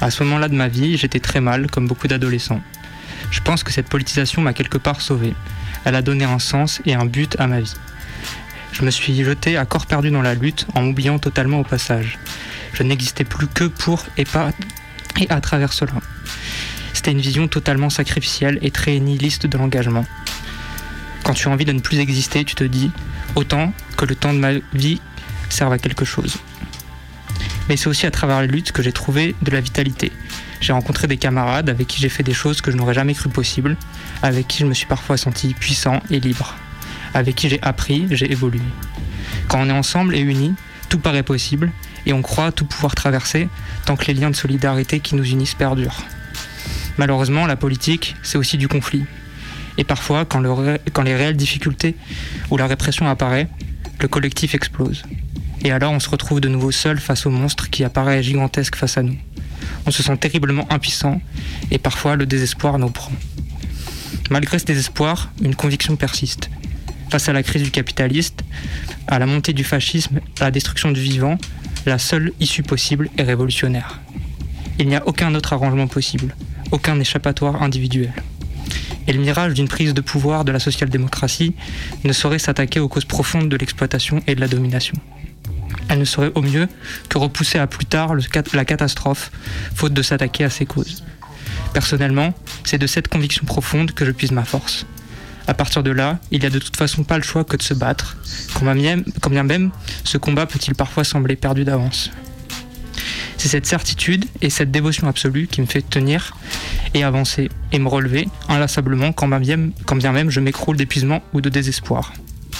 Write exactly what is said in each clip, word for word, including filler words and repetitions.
À ce moment-là de ma vie, j'étais très mal, comme beaucoup d'adolescents. Je pense que cette politisation m'a quelque part sauvé. Elle a donné un sens et un but à ma vie. Je me suis jeté à corps perdu dans la lutte en m'oubliant totalement au passage. Je n'existais plus que pour et pas et à travers cela. C'était une vision totalement sacrificielle et très nihiliste de l'engagement. Quand tu as envie de ne plus exister, tu te dis autant que le temps de ma vie serve à quelque chose. Mais c'est aussi à travers les luttes que j'ai trouvé de la vitalité. J'ai rencontré des camarades avec qui j'ai fait des choses que je n'aurais jamais cru possibles, avec qui je me suis parfois senti puissant et libre, avec qui j'ai appris, j'ai évolué. Quand on est ensemble et unis, tout paraît possible et on croit tout pouvoir traverser tant que les liens de solidarité qui nous unissent perdurent. Malheureusement, la politique, c'est aussi du conflit. Et parfois, quand, le ré... quand les réelles difficultés ou la répression apparaît, le collectif explose. Et alors on se retrouve de nouveau seul face au monstre qui apparaît gigantesque face à nous. On se sent terriblement impuissant et parfois le désespoir nous prend. Malgré ce désespoir, une conviction persiste. Face à la crise du capitalisme, à la montée du fascisme, à la destruction du vivant, la seule issue possible est révolutionnaire. Il n'y a aucun autre arrangement possible, aucun échappatoire individuel. Et le mirage d'une prise de pouvoir de la social-démocratie ne saurait s'attaquer aux causes profondes de l'exploitation et de la domination. Elle ne saurait au mieux que repousser à plus tard le, la catastrophe, faute de s'attaquer à ses causes. Personnellement, c'est de cette conviction profonde que je puise ma force. À partir de là, il n'y a de toute façon pas le choix que de se battre, quand bien, quand bien même ce combat peut-il parfois sembler perdu d'avance. C'est cette certitude et cette dévotion absolue qui me fait tenir et avancer et me relever inlassablement quand bien, quand bien même je m'écroule d'épuisement ou de désespoir.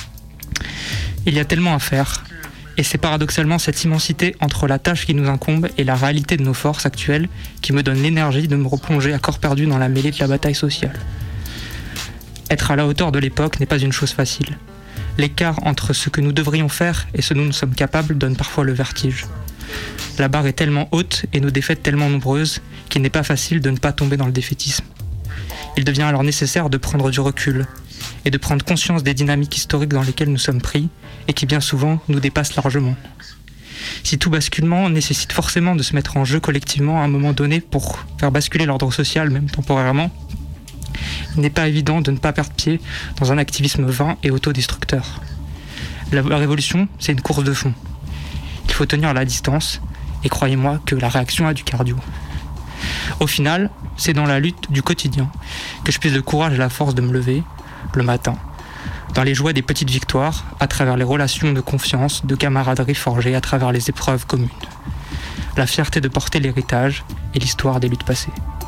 Il y a tellement à faire. Et c'est paradoxalement cette immensité entre la tâche qui nous incombe et la réalité de nos forces actuelles qui me donne l'énergie de me replonger à corps perdu dans la mêlée de la bataille sociale. Être à la hauteur de l'époque n'est pas une chose facile. L'écart entre ce que nous devrions faire et ce dont nous sommes capables donne parfois le vertige. La barre est tellement haute et nos défaites tellement nombreuses qu'il n'est pas facile de ne pas tomber dans le défaitisme. Il devient alors nécessaire de prendre du recul et de prendre conscience des dynamiques historiques dans lesquelles nous sommes pris et qui bien souvent nous dépassent largement. Si tout basculement nécessite forcément de se mettre en jeu collectivement à un moment donné pour faire basculer l'ordre social, même temporairement, il n'est pas évident de ne pas perdre pied dans un activisme vain et autodestructeur. La, la révolution, c'est une course de fond. Il faut tenir la distance et croyez-moi que la réaction a du cardio. Au final, c'est dans la lutte du quotidien que je puise le courage et la force de me lever le matin, dans les joies des petites victoires, à travers les relations de confiance, de camaraderie forgées à travers les épreuves communes. La fierté de porter l'héritage et l'histoire des luttes passées.